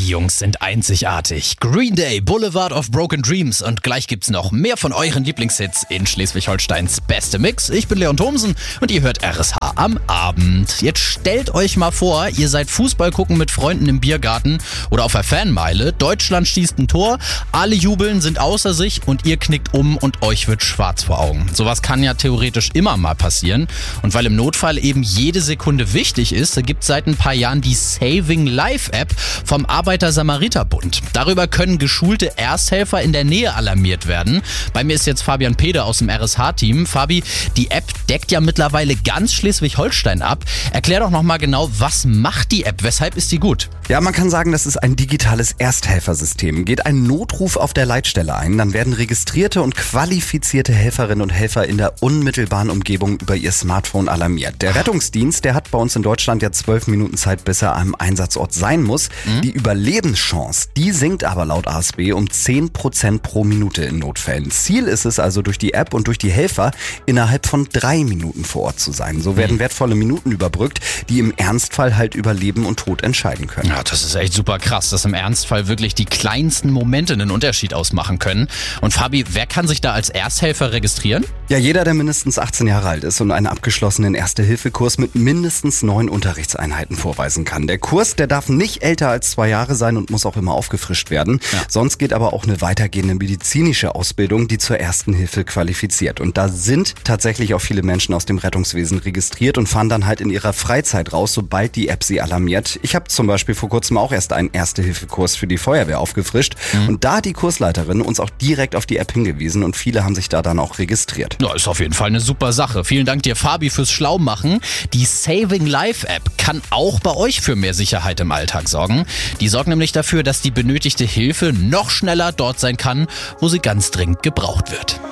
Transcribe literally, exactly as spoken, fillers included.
Die Jungs sind einzigartig. Green Day, Boulevard of Broken Dreams. Und gleich gibt's noch mehr von euren Lieblingshits in Schleswig-Holsteins beste Mix. Ich bin Leon Thomsen und ihr hört R S H am Abend. Jetzt stellt euch mal vor, ihr seid Fußball gucken mit Freunden im Biergarten oder auf der Fanmeile. Deutschland schießt ein Tor, alle jubeln, sind außer sich und ihr knickt um und euch wird schwarz vor Augen. Sowas kann ja theoretisch immer mal passieren. Und weil im Notfall eben jede Sekunde wichtig ist, gibt's seit ein paar Jahren die Saving Life App vom Arbeiter-Samariter-Bund. Darüber können geschulte Ersthelfer in der Nähe alarmiert werden. Bei mir ist jetzt Fabian Pede aus dem R S H-Team. Fabi, die App deckt ja mittlerweile ganz Schleswig-Holstein ab. Erklär doch nochmal genau, was macht die App? Weshalb ist die gut? Ja, man kann sagen, das ist ein digitales Ersthelfersystem. Geht ein Notruf auf der Leitstelle ein, dann werden registrierte und qualifizierte Helferinnen und Helfer in der unmittelbaren Umgebung über ihr Smartphone alarmiert. Der Rettungsdienst, der hat bei uns in Deutschland ja zwölf Minuten Zeit, bis er am Einsatzort sein muss. Mhm. Die Überlebenschance, die sinkt aber laut A S B um zehn Prozent pro Minute in Notfällen. Ziel ist es also, durch die App und durch die Helfer innerhalb von drei Minuten vor Ort zu sein. So werden mhm. wertvolle Minuten überbrückt, die im Ernstfall halt über Leben und Tod entscheiden können. Ja, das ist echt super krass, dass im Ernstfall wirklich die kleinsten Momente einen Unterschied ausmachen können. Und Fabi, wer kann sich da als Ersthelfer registrieren? Ja, jeder, der mindestens achtzehn Jahre alt ist und einen abgeschlossenen Erste-Hilfe-Kurs mit mindestens neun Unterrichtseinheiten vorweisen kann. Der Kurs, der darf nicht älter als zwei Jahre sein und muss auch immer aufgefrischt werden. Ja. Sonst geht aber auch eine weitergehende medizinische Ausbildung, die zur Ersten Hilfe qualifiziert. Und da sind tatsächlich auch viele Menschen aus dem Rettungswesen registriert und fahren dann halt in ihrer Freizeit raus, sobald die App sie alarmiert. Ich habe zum Beispiel vor kurzem auch erst einen Erste-Hilfe-Kurs für die Feuerwehr aufgefrischt. Mhm. Und da hat die Kursleiterin uns auch direkt auf die App hingewiesen und viele haben sich da dann auch registriert. Ja, ist auf jeden Fall eine super Sache. Vielen Dank dir, Fabi, fürs Schlaumachen. Die Saving Life App kann auch bei euch für mehr Sicherheit im Alltag sorgen. Die sorgt nämlich dafür, dass die benötigte Hilfe noch schneller dort sein kann, wo sie ganz dringend gebraucht wird.